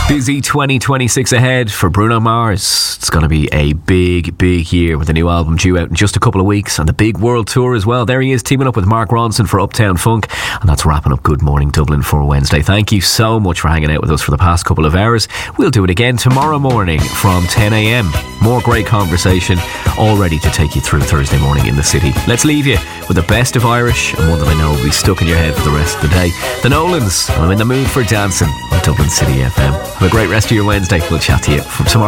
Busy 2026 ahead for Bruno Mars. It's going to be a big year with a new album due out in just a couple of weeks and the big world tour as well. There he is, teaming up with Mark Ronson for Uptown Funk, and that's wrapping up Good Morning Dublin for Wednesday. Thank you so much for hanging out with us for the past couple of hours. We'll do it again tomorrow morning from 10 a.m. More great conversation, all ready to take you through Thursday morning in the city. Let's leave you with the best of Irish, and one that I know will be stuck in your head for the rest of the day. The Nolans, I'm in the mood for dancing on Dublin City FM. Have a great rest of your Wednesday. We'll chat to you from tomorrow.